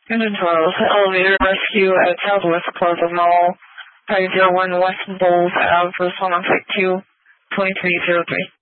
Engine 12, elevator rescue at Southwest Plaza Mall, 501 West Bowles Ave, respond on Flight 2, 2303.